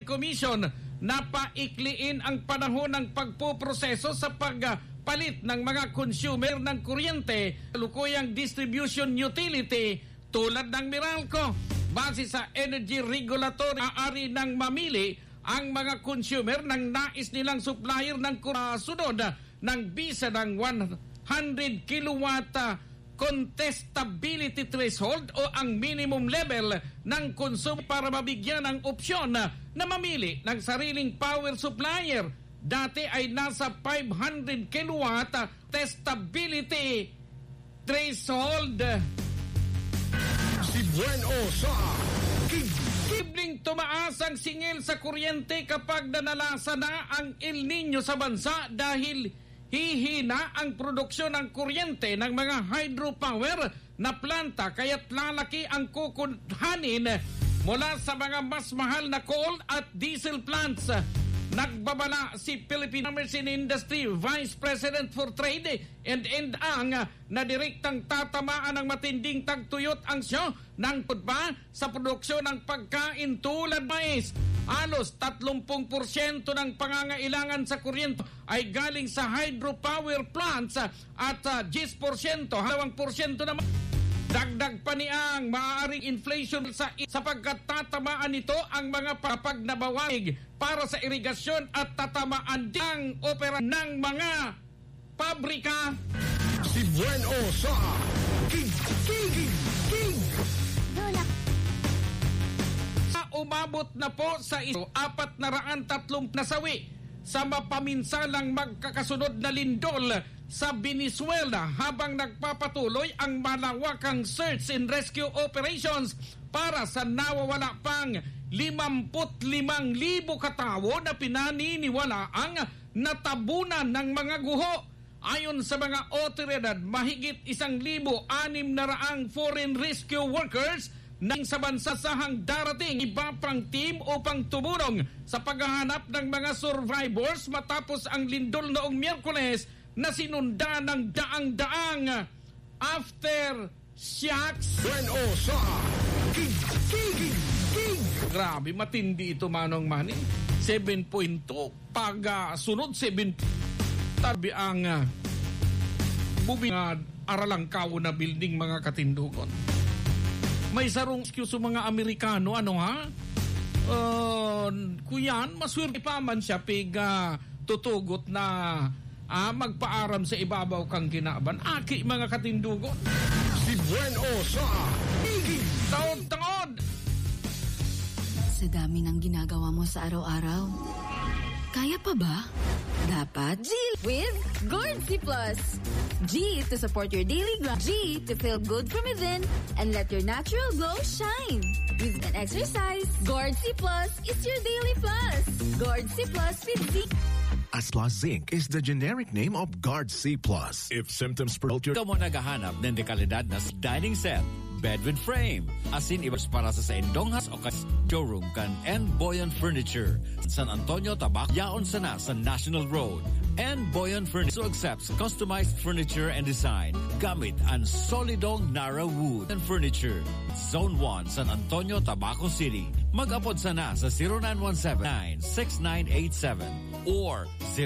Commission na paikliin ang panahon ng pagpuproseso sa pagpalit ng mga consumer ng kuryente, lukuyang distribution utility tulad ng Meralco. Base sa Energy Regulatory, aari nang mamili ang mga consumer ng nais nilang supplier ng sunod ng bisa ng 100 kilowatt contestability threshold o ang minimum level ng konsumo para mabigyan ng opsyon na mamili ng sariling power supplier. Dati ay nasa 500 kilowatt testability threshold. Si Bueno sa Posibleng tumaas ang singil sa kuryente kapag nanalasa na ang El Nino sa bansa dahil hihina ang produksyon ng kuryente ng mga hydropower na planta, kaya't lalaki ang kukuhanin mula sa mga mas mahal na coal at diesel plants. Nagbabala si Philippine Commerce and Industry Vice President for Trade and Ang na direktang tatamaan ng matinding tagtuyot ang syo ng pudpa sa produksyon ng pagkain tulad mais. Halos 30% ng pangangailangan sa kuryente ay galing sa hydropower plants at 10%, 2% naman. Dagdag pa niang maaaring inflation sapagkat tatamaan nito ang mga papag na bawahig para sa irigasyon at tatamaan din ang opera ng mga pabrika. Si Bueno sa King. Umabot na po sa 430 nasawi sa mapaminsalang magkakasunod na lindol sa Venezuela habang nagpapatuloy ang malawakang search and rescue operations para sa nawawala pang 55,000 katao na pinaniniwala ang natabunan ng mga guho. Ayon sa mga otoridad, mahigit 1,600 foreign rescue workers nang sa bansasahang darating iba pang team upang tumulong sa paghahanap ng mga survivors matapos ang lindol noong Miyerkules na sinunda ng daang-daang aftershocks. Bueno sa King. Grabe, matindi ito, Manong Manny. 7.2 pag sunod 7 tabi ang bubing aralang kao na building, mga katindugon. May sarong excuse mga Amerikano, ano ha? Kuyan, maswerte pa man siya piga tutugot na magpaaram sa ibabaw kang kinaban. Aki, mga katindugon. Si Bueno sa Taod-taod! Sa dami ng ginagawa mo sa araw-araw, kaya pa ba? Dapat G with Gord C+. G to support your daily grind. G to feel good from within and let your natural glow shine. With an exercise, Gord C+ is your daily plus. Gord C+ with Z. Asla Zinc is the generic name of Guard C+. If symptoms persist, ikaw mo naghahanap ng dekalidad na dining set, bed with frame, asin ibas para sa indonghas o showroom kan and Boyan Furniture. San Antonio, Tabac, yaon sana sa National Road. And Boyan Furniture accepts customized furniture and design gamit ang solidong Nara wood and furniture. Zone 1, San Antonio, Tabaco City. Mag-apod sana sa 0917-6987 or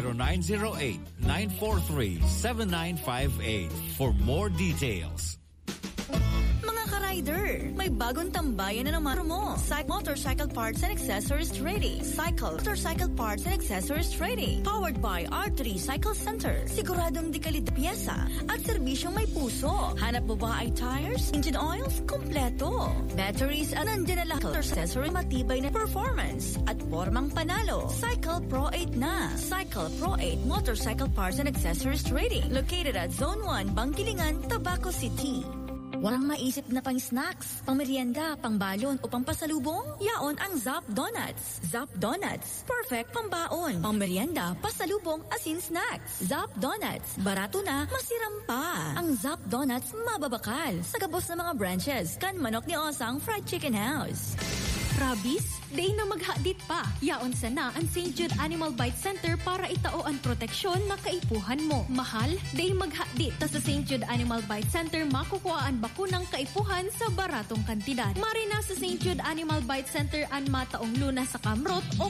0908-943-7958 for more details. Mga ka-rider, may bagong tambayan na naman mo. Motorcycle Parts and Accessories Trading. Motorcycle Parts and Accessories Trading. Powered by R3 Cycle Center. Siguradong di kalidad piyesa at serbisyong may puso. Hanap mo ba ay tires, engine oils, kompleto. Batteries at nandiyan na lahat. Accessory matibay na performance at formang panalo. Cycle Pro 8 na. Cycle Pro 8 Motorcycle Parts and Accessories Trading. Located at Zone 1, Bangkilingan, Tabaco City. Walang maisip na pang snacks, pang merienda, pang balon o pang pasalubong? Yaon ang Zap Donuts. Zap Donuts, perfect pang baon, pang merienda, pasalubong, asin snacks. Zap Donuts, barato na, masiram pa. Ang Zap Donuts mababakal sa gabos ng mga branches kan Manok ni Osang Fried Chicken House. Rabies? Day na maghadit pa. Yaon sana ang St. Jude Animal Bite Center para itao ang proteksyon na kaipuhan mo. Mahal? Day maghadit. Ta sa St. Jude Animal Bite Center makukuha ang bakunang kaipuhan sa baratong kantidad. Marina sa St. Jude Animal Bite Center ang mataong luna sa kamrot o